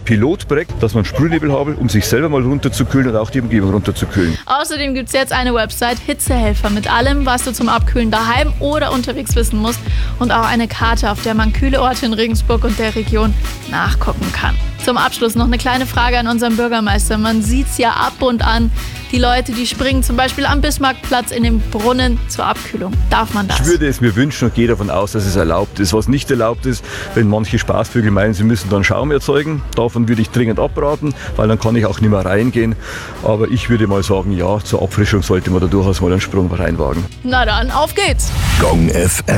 Pilotprojekt, dass man Sprühnebel habe, um sich selber mal runterzukühlen und auch die Umgebung runterzukühlen. Außerdem gibt es jetzt eine Website, Hitzehelfer, mit allem, was du zum Abkühlen daheim oder unterwegs wissen musst. Und auch eine Karte, auf der man kühle Orte in Regensburg und der Region nachgucken kann. Zum Abschluss noch eine kleine Frage an unseren Bürgermeister. Man sieht's ja ab und an, die Leute, die springen zum Beispiel am Bismarckplatz in den Brunnen zur Abkühlung. Darf man das? Ich würde es mir wünschen und gehe davon aus, dass es erlaubt ist. Was nicht erlaubt ist, wenn manche Spaßvögel meinen, sie müssen dann Schaum erzeugen. Davon würde ich dringend abraten, weil dann kann ich auch nicht mehr reingehen. Aber ich würde mal sagen, ja, zur Auffrischung sollte man da durchaus mal einen Sprung reinwagen. Na dann, auf geht's! Gong FM.